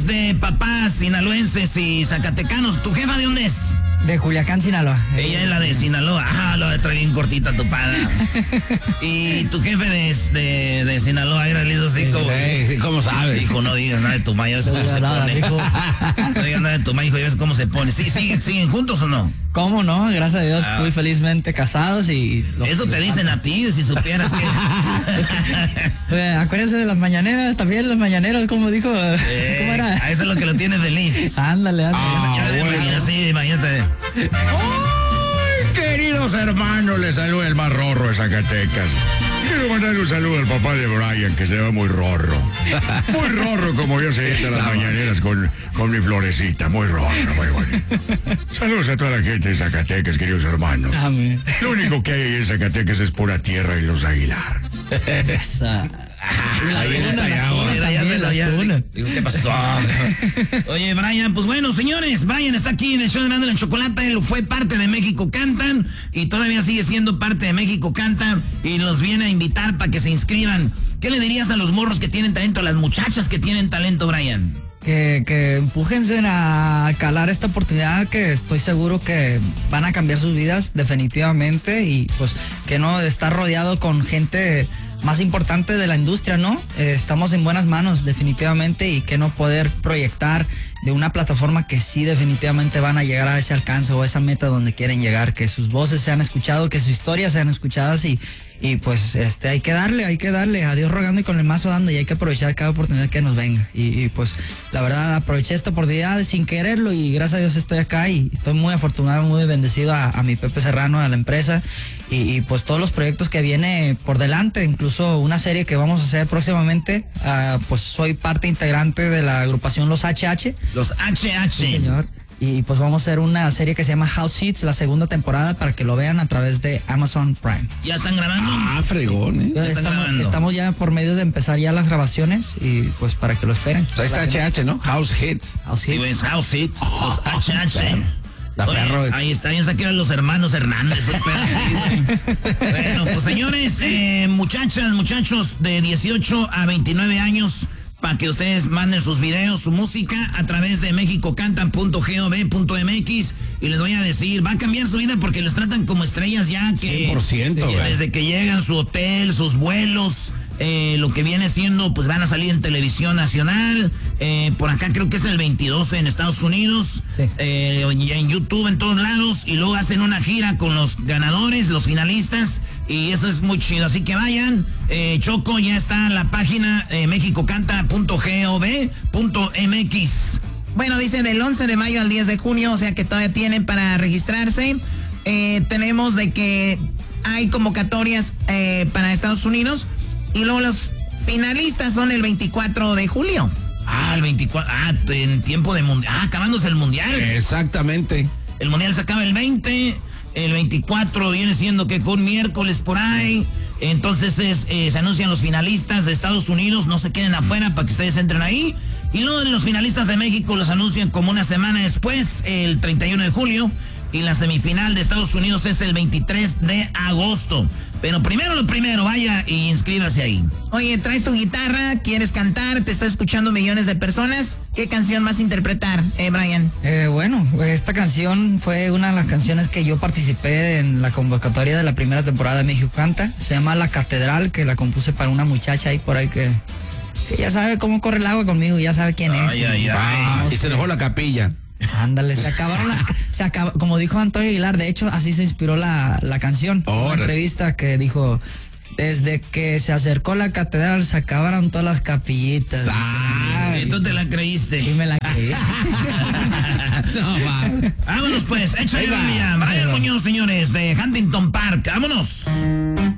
de papás sinaloenses y zacatecanos. ¿Tu jefa de dónde es? De Culiacán, Sinaloa. Ella es la de Sinaloa. Ah, lo trae bien cortita tu pada. Y tu jefe de Sinaloa era listo así como... Sí, ¿cómo sabes? Hijo, no digas nada de tu maíz, ¿cómo se pone? No digas nada de tu maíz, hijo, ¿ves cómo se pone? ¿Sí, siguen juntos o no? ¿Cómo no? Gracias a Dios, muy felizmente casados y... Eso te dicen a ti, si supieras que... Acuérdense de las mañaneras, también las mañaneras, como dijo... ¿Cómo era? A eso es lo que lo tiene feliz. Ándale. Imagínate. ¡Ay, queridos hermanos! Les saluda el más rorro de Zacatecas. Quiero mandarle un saludo al papá de Brian, que se ve muy rorro. Muy rorro, como yo se entra las mañaneras con mi florecita. Muy rorro, muy bonito. Saludos a toda la gente de Zacatecas, queridos hermanos. Amén. Lo único que hay ahí en Zacatecas es pura tierra y los Aguilar. Esa. ¿Qué pasó? Oye, Brian, pues bueno, señores, Brian está aquí en el show de Erasmo y la Chocolata. Él fue parte de México Cantan y todavía sigue siendo parte de México Canta y los viene a invitar para que se inscriban. ¿Qué le dirías a los morros que tienen talento, a las muchachas que tienen talento, Brian? Que empújense a calar esta oportunidad, que estoy seguro que van a cambiar sus vidas definitivamente, y pues que no estar rodeado con gente más importante de la industria, ¿no? Estamos en buenas manos definitivamente, y que no poder proyectar de una plataforma que sí definitivamente van a llegar a ese alcance o esa meta donde quieren llegar, que sus voces sean escuchadas, que sus historias sean escuchadas, y pues hay que darle, a Dios rogando y con el mazo dando, y hay que aprovechar cada oportunidad que nos venga, y pues la verdad aproveché esta oportunidad sin quererlo, y gracias a Dios estoy acá, y estoy muy afortunado, muy bendecido a mi Pepe Serrano, a la empresa, y pues todos los proyectos que viene por delante, incluso una serie que vamos a hacer próximamente. Pues soy parte integrante de la agrupación Los HH. Los HH. Sí, señor. Y pues vamos a hacer una serie que se llama House Hits, la segunda temporada, para que lo vean a través de Amazon Prime. ¿Ya están grabando? Ah, fregón, ¿eh? Estamos ya por medio de empezar ya las grabaciones, y pues para que lo esperen. Pues ahí está HH, ¿no? House Hits. House Sí, Hits. ves, House Hits, los HH. Oye, ahí está, ya saqué a los hermanos Hernández. Bueno, pues señores, muchachas, muchachos de 18 a 29 años, para que ustedes manden sus videos, su música a través de mexicocantan.gov.mx, y les voy a decir, va a cambiar su vida porque les tratan como estrellas ya, que 100%, desde que llegan, su hotel, sus vuelos, lo que viene siendo, pues van a salir en televisión nacional, por acá creo que es el 22 en Estados Unidos, sí. En YouTube, en todos lados, y luego hacen una gira con los ganadores, los finalistas, y eso es muy chido, así que vayan. Choco, ya está la página mexicocanta.gov.mx. Bueno, dice del 11 de mayo al 10 de junio, o sea que todavía tienen para registrarse. Tenemos de que hay convocatorias para Estados Unidos, y luego los finalistas son el 24 de julio. Ah, el 24, en tiempo de mundial, acabándose el mundial. Exactamente. El mundial se acaba el 20, el 24 viene siendo que con miércoles por ahí. Entonces se anuncian los finalistas de Estados Unidos, no se queden afuera para que ustedes entren ahí. Y luego los finalistas de México los anuncian como una semana después, el 31 de julio. Y la semifinal de Estados Unidos es el 23 de agosto. Pero primero lo primero, vaya y inscríbase ahí. Oye, traes tu guitarra, quieres cantar, te está escuchando millones de personas. ¿Qué canción vas a interpretar, Brian? Bueno, esta canción fue una de las canciones que yo participé en la convocatoria de la primera temporada de México Canta. Se llama La Catedral, que la compuse para una muchacha ahí por ahí que ya sabe cómo corre el agua conmigo, ya sabe quién es. Y se dejó la capilla. Ándale, como dijo Antonio Aguilar, de hecho así se inspiró la canción. Una entrevista que dijo: desde que se acercó la catedral se acabaron todas las capillitas. ¿Y tú te la creíste? Sí, me la creí. No, va. Vámonos pues, échale Brian Muñoz, señores, de Huntington Park. Vámonos.